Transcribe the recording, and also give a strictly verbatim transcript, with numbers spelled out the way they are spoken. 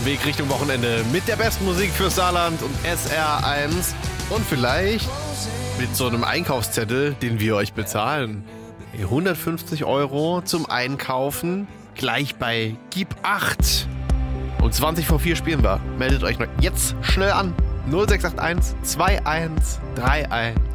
den Weg Richtung Wochenende mit der besten Musik für Saarland und S R eins und vielleicht mit so einem Einkaufszettel, den wir euch bezahlen. hundertfünfzig Euro zum Einkaufen, gleich bei Gib acht. Und zwanzig vor vier spielen wir. Meldet euch noch jetzt schnell an. null sechs acht eins zwei eins drei eins